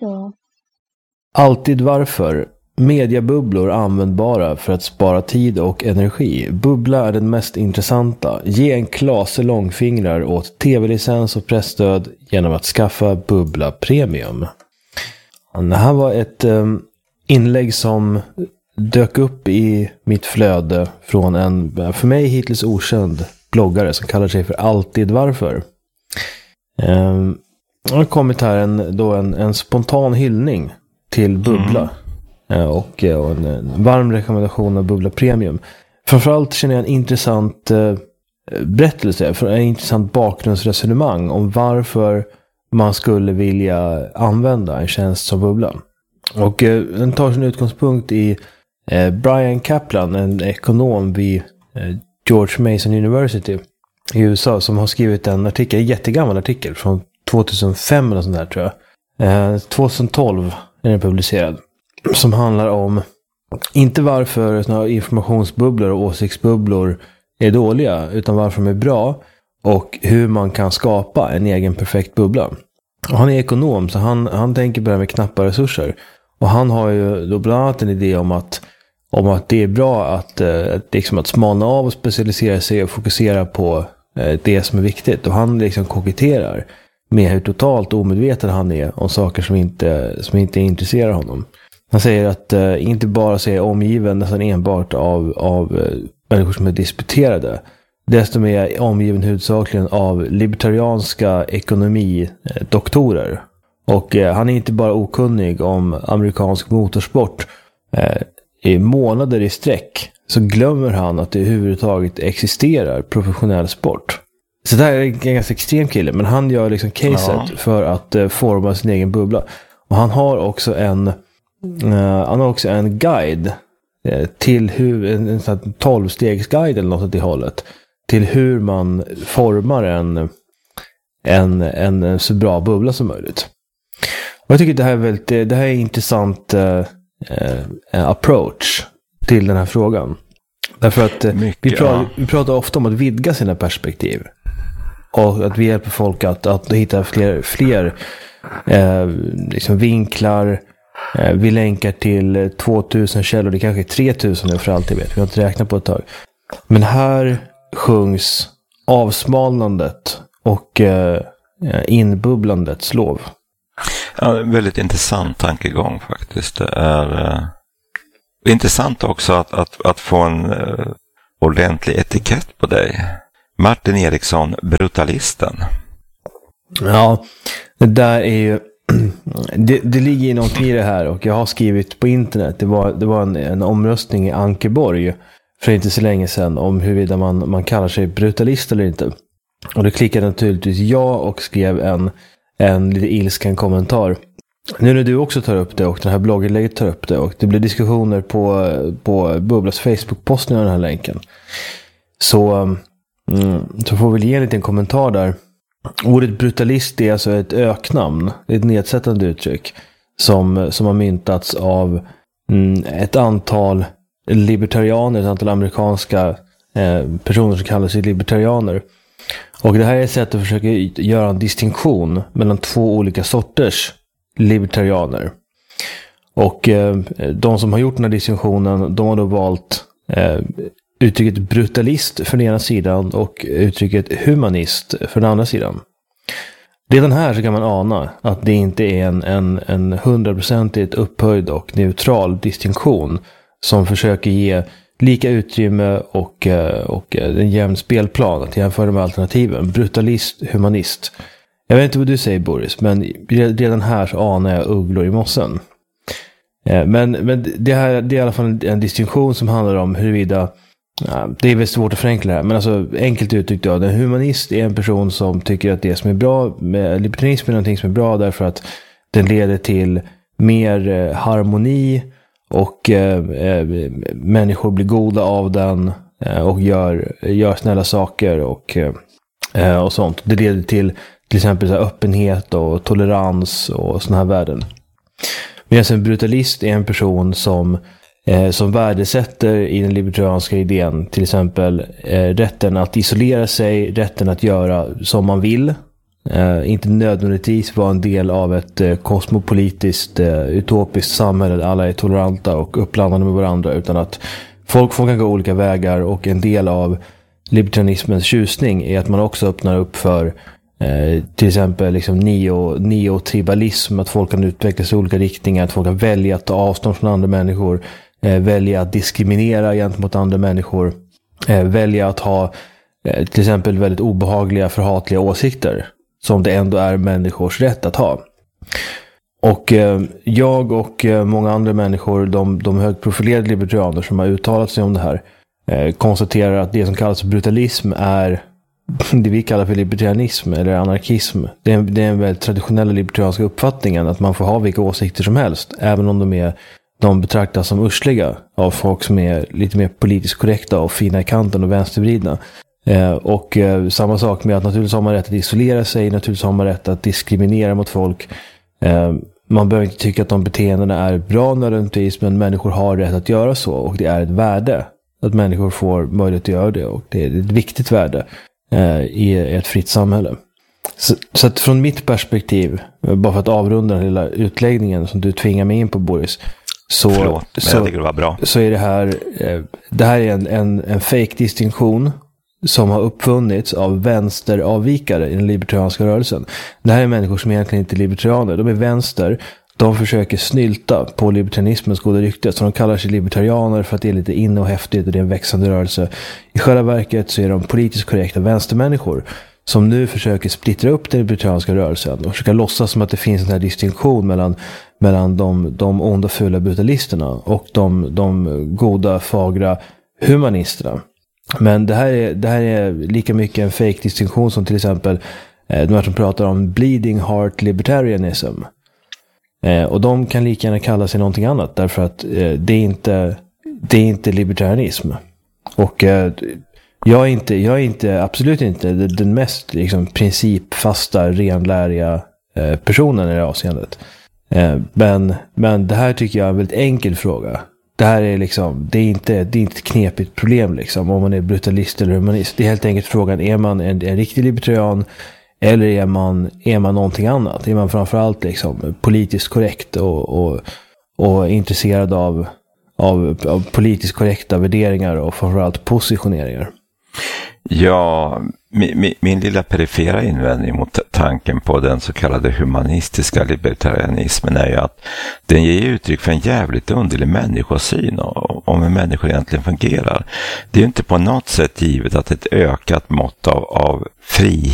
så. Alltid varför. Mediabubblor användbara för att spara tid och energi. Bubbla är den mest intressanta. Ge en klase långfingrar åt tv-licens och pressstöd genom att skaffa Bubbla Premium. Det här var ett inlägg som dök upp i mitt flöde från en för mig hittills okänd bloggare som kallar sig för Alltid varför. Det har kommit här en spontan hyllning till Bubbla. Och en varm rekommendation av Bubbla Premium. Framförallt känner jag en intressant berättelse, för en intressant bakgrundsresonemang om varför man skulle vilja använda en tjänst som Bubbla. Och den tar sin utgångspunkt i Brian Kaplan, en ekonom vid George Mason University i USA, som har skrivit en artikel, en jättegammal artikel från 2005 eller sånt där tror jag. 2012 är den publicerad. Som handlar om inte varför såna informationsbubblor och åsiktsbubblor är dåliga, utan varför de är bra och hur man kan skapa en egen perfekt bubbla. Och han är ekonom, så han tänker på det här med knappa resurser. Och han har ju då bland annat en idé om att det är bra att liksom att smalna av och specialisera sig och fokusera på det som är viktigt. Och han liksom koketterar med hur totalt omedveten han är om saker som inte intresserar honom. Han säger att inte bara se omgiven nästan enbart av människor som är disputerade. Desto mer omgiven huvudsakligen av libertarianska ekonomidoktorer. Och han är inte bara okunnig om amerikansk motorsport. I månader i sträck så glömmer han att det överhuvudtaget existerar professionell sport. Så det här är en ganska extrem kille, men han gör liksom caset för att forma sin egen bubbla. Och han har också en guide till hur, en 12-stegsguide eller något åt det hållet, till hur man formar en så bra bubbla som möjligt. Och jag tycker det här är intressant approach till den här frågan. Därför att vi pratar ofta om att vidga sina perspektiv. Och att vi hjälper folk att hitta fler liksom vinklar. Vi länkar till 2000 källor, det kanske är 3000 nu för allt jag vet. Vi har inte räknat på ett tag. Men här sjungs avsmalnandet och inbubblandets lov. Ja, väldigt intressant tankegång faktiskt. Det är intressant också att få en ordentlig etikett på dig. Martin Eriksson, brutalisten. Ja, det där är ju det ligger ju någonting i det här, och jag har skrivit på internet. Det var en omröstning i Ankeborg för inte så länge sedan om huruvida man kallar sig brutalist eller inte. Och då klickade naturligtvis ja och skrev en lite ilsken kommentar. Nu när du också tar upp det och den här blogginlägget tar upp det och det blir diskussioner på Bubblas Facebook-postning av den här länken, så får vi ge en liten kommentar där. Ordet brutalist är alltså ett öknamn, ett nedsättande uttryck som har myntats av ett antal libertarianer, ett antal amerikanska personer som kallar sig libertarianer. Och det här är ett sätt att försöka göra en distinktion mellan två olika sorters libertarianer. Och de som har gjort den här distinktionen, de har då valt uttrycket brutalist för den ena sidan och uttrycket humanist för den andra sidan. Redan här så kan man ana att det inte är en 100% upphöjd och neutral distinktion som försöker ge lika utrymme och en jämn spelplan att jämföra med alternativen. Brutalist, humanist. Jag vet inte vad du säger, Boris, men redan här så anar jag ugglor i mossen. Men det är i alla fall en distinktion som handlar om huruvida, det är väl svårt att förenkla det här, men alltså enkelt uttryckt då, en humanist är en person som tycker att det som är bra med libertarism är någonting som är bra därför att den leder till mer harmoni och människor blir goda av den och gör snälla saker och sånt. Det leder till exempel så här öppenhet och tolerans och såna här värden. Medan en brutalist är en person som värdesätter i den libertarianska idén till exempel rätten att isolera sig, rätten att göra som man vill, inte nödvändigtvis vara en del av ett kosmopolitiskt, utopiskt samhälle där alla är toleranta och uppblandade med varandra, utan att folk kan gå olika vägar, och en del av libertarianismens tjusning är att man också öppnar upp för till exempel liksom neotribalism, att folk kan utvecklas i olika riktningar, att folk kan välja att ta avstånd från andra människor, välja att diskriminera gentemot andra människor, välja att ha till exempel väldigt obehagliga, förhatliga åsikter som det ändå är människors rätt att ha. Och jag och många andra människor, de högprofilerade libertarianer som har uttalat sig om det här, konstaterar att det som kallas brutalism är det vi kallar för libertarianism eller anarkism. Det är en väldigt traditionella libertarianska uppfattningen att man får ha vilka åsikter som helst, även om de betraktas som ursliga av folk som är lite mer politiskt korrekta och fina i kanten och vänstervridna. Och samma sak med att naturligtvis har man rätt att isolera sig, naturligtvis har man rätt att diskriminera mot folk. Man behöver inte tycka att de beteendena är bra nödvändigtvis, men människor har rätt att göra så, och det är ett värde att människor får möjlighet att göra det, och det är ett viktigt värde i ett fritt samhälle. Så att från mitt perspektiv, bara för att avrunda den lilla utläggningen som du tvingar mig in på, Boris, så jag tycker det var bra. Så är det här är en fake distinktion som har uppfunnits av vänsteravvikare i den libertarianska rörelsen. Det här är människor som egentligen inte är libertarianer. De är vänster. De försöker snylta på libertarianismens goda rykte. Så de kallar sig libertarianer för att det är lite inne och häftigt och det är en växande rörelse. I själva verket så är de politiskt korrekta vänstermänniskor som nu försöker splittra upp den libertarianska rörelsen och försöka låtsas som att det finns en här distinktion mellan de onda, fula brutalisterna och de goda, fagra humanisterna. Men det här är lika mycket en fake distinktion som till exempel de här som pratar om bleeding heart libertarianism. Och de kan lika gärna kalla sig någonting annat, därför att det är inte libertarianism. Och jag är inte absolut inte den mest liksom principfasta, renläriga personen i det avseendet. Men det här tycker jag är en väldigt enkel fråga. Det här är liksom, det är inte ett knepigt problem liksom, om man är brutalist eller humanist. Det är helt enkelt frågan, är man en riktig libertarian eller är man någonting annat? Är man framförallt liksom politiskt korrekt och intresserad av politiskt korrekta värderingar och framförallt positioneringar? Ja, min lilla perifera invändning mot tanken på den så kallade humanistiska libertarianismen är ju att den ger uttryck för en jävligt underlig människosyn om hur människor egentligen fungerar. Det är ju inte på något sätt givet att ett ökat mått av frihet